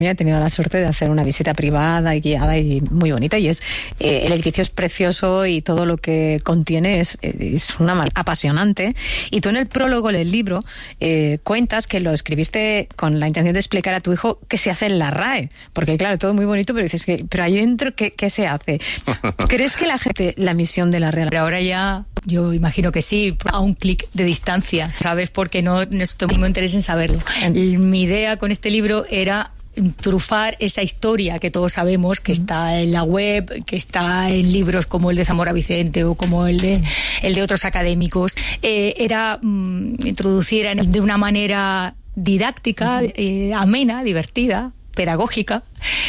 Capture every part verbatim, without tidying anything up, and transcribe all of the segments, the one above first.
He tenido la suerte de hacer una visita privada y guiada y muy bonita, y es eh, el edificio es precioso y todo lo que contiene es, es una mar- apasionante. Y tú en el prólogo del libro eh, cuentas que lo escribiste con la intención de explicar a tu hijo qué se hace en la R A E, porque claro, todo muy bonito, pero dices que pero ahí dentro ¿qué, qué se hace? ¿Crees que la gente, la misión de la R A E? Pero ahora ya, yo imagino que sí, a un clic de distancia, ¿sabes? Porque no, no estoy muy interesado en saberlo. Mi idea con este libro era trufar esa historia que todos sabemos, que está en la web, que está en libros como el de Zamora Vicente o como el de el de otros académicos. Eh, era mm, introducir en, de una manera didáctica, eh, amena, divertida, pedagógica,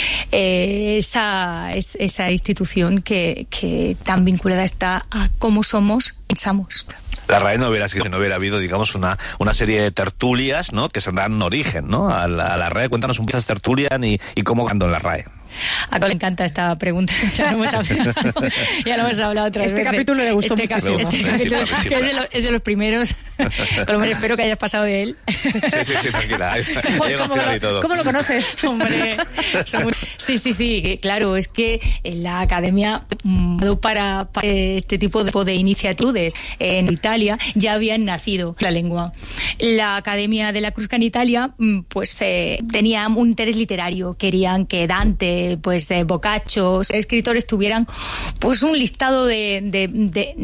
eh, esa, es, esa institución que, que tan vinculada está a cómo somos, pensamos. La R A E no hubiera sido, no hubiera habido, digamos, una, una serie de tertulias, ¿no?, que se dan origen, ¿no?, a la, a la R A E. Cuéntanos un poco esas tertulias y, y cómo ando en la R A E. A todos le encanta esta pregunta. Ya lo hemos hablado, ya lo hemos hablado otras este veces. Capítulo le gustó este muchísimo. Capi, este capítulo, que es de, los, es de los primeros. Por lo menos espero que hayas pasado de él. Sí, sí, sí, tranquila. ¿Cómo, lo, y todo. ¿Cómo lo conoces? Hombre, muy... sí, sí, sí. Claro, es que en la academia para, para este tipo de, de iniciativas en Italia ya habían nacido la lengua. La Academia de la Crusca en Italia, pues eh, tenía un interés literario. Querían que Dante, pues eh, Boccaccio, escritores tuvieran pues un listado de, de, de,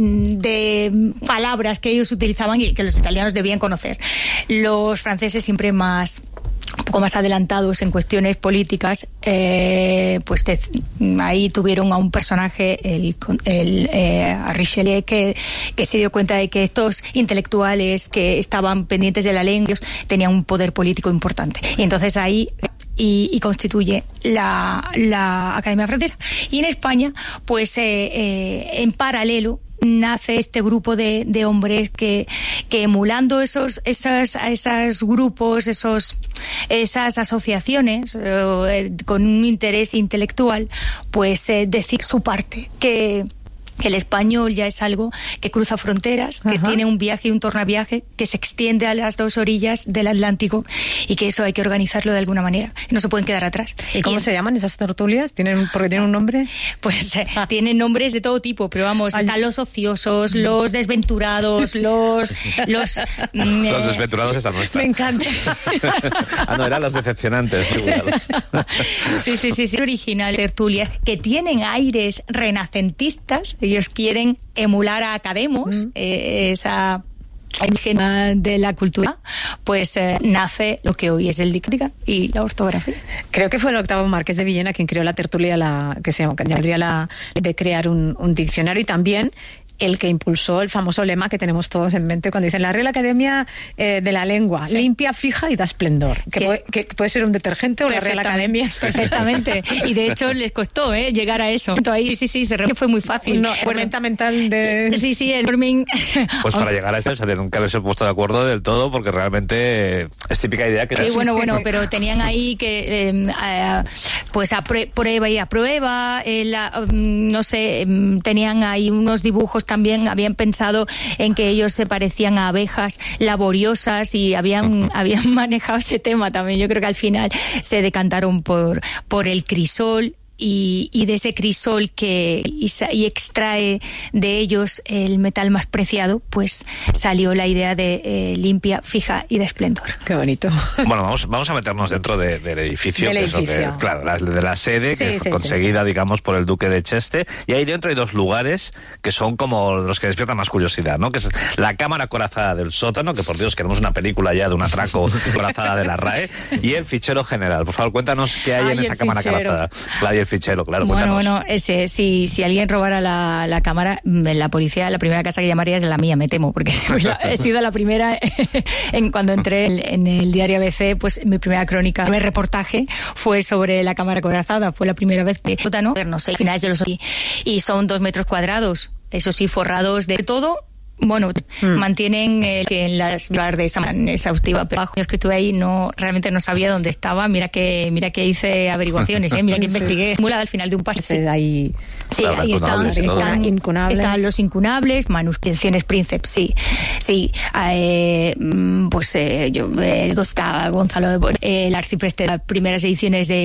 de palabras que ellos utilizaban y que los italianos debían conocer. Los franceses siempre más un poco más adelantados en cuestiones políticas, eh, pues te, ahí tuvieron a un personaje, el, el eh, a Richelieu, que, que se dio cuenta de que estos intelectuales que estaban pendientes de la lengua tenían un poder político importante. Y entonces ahí Y, y constituye la, la Academia Francesa. Y en España, pues eh, eh, en paralelo nace este grupo de, de hombres que, que emulando esos, esas, esos grupos, esos, esas asociaciones eh, con un interés intelectual, pues eh, decir su parte, que que el español ya es algo que cruza fronteras, que Ajá. tiene un viaje y un tornaviaje que se extiende a las dos orillas del Atlántico y que eso hay que organizarlo de alguna manera. No se pueden quedar atrás. ¿Y cómo y, se llaman esas tertulias? ¿Tienen, porque tienen un nombre? Pues eh, tienen nombres de todo tipo, pero vamos, Ay. están los ociosos, los desventurados, los... Los, mm, los desventurados están nuestra. Me encanta. Ah, no, eran los decepcionantes. sí, sí, sí, sí. Original tertulias que tienen aires renacentistas. Ellos quieren emular a Academos, mm. eh, esa indígena de la cultura, pues eh, nace lo que hoy es el dictática y la ortografía. Creo que fue el Octavo Marqués de Villena quien creó la tertulia, la que se llamaría la de crear un, un diccionario, y también el que impulsó el famoso lema que tenemos todos en mente cuando dicen la Real Academia eh, de la Lengua, sí. limpia, fija y da esplendor. Que, puede, que puede ser un detergente o la Real Academia. Perfectamente. Y de hecho les costó ¿eh? llegar a eso. Ahí sí, sí, se re... fue muy fácil. No, herramienta mental de... Sí, sí, el norming... Pues para llegar a eso, o sea, tienen que haberse puesto de acuerdo del todo, porque realmente es típica idea que... Sí, bueno, bueno, pero tenían ahí que, eh, eh, pues a prueba y a prueba, eh, la, no sé, tenían ahí unos dibujos también, habían pensado en que ellos se parecían a abejas laboriosas y habían, uh-huh. habían manejado ese tema también. Yo creo que al final se decantaron por, por el crisol. Y, y de ese crisol que y, y extrae de ellos el metal más preciado, pues salió la idea de eh, limpia, fija y de esplendor. Qué bonito. Bueno, vamos, vamos a meternos dentro de, del edificio, del que edificio. Es lo que, claro, la, de la sede, sí, que sí, fue conseguida, sí, sí. digamos, por el Duque de Cheste, y ahí dentro hay dos lugares que son como los que despiertan más curiosidad, ¿no? Que es la cámara corazada del sótano, que por Dios, queremos una película ya de un atraco corazada de la R A E, y el fichero general. Por favor, cuéntanos qué hay Ay, en esa cámara fichero. corazada. La y el fichero, claro, bueno, cuéntanos. Bueno, ese, si, si alguien robara la, la cámara, la policía, la primera casa que llamaría es la mía, me temo, porque he sido la primera en cuando entré en, en el diario A B C, pues mi primera crónica, mi reportaje fue sobre la cámara corazada, fue la primera vez que sótano, no sé, finales de los y son dos metros cuadrados, eso sí, forrados de todo. Bueno, mm. mantienen eh, que en las de esa manera exhaustiva, pero bajo los que estuve ahí no realmente no sabía dónde estaba. Mira que mira que hice averiguaciones, ¿eh? Mira que investigué. Simulada al final de un paso. Sí, ahí, sí, ahí están, están, incunables. están los incunables, manuscripciones Princeps, sí, sí. Eh, pues eh, yo, eh, está Gonzalo, eh, el arcipreste de las primeras ediciones de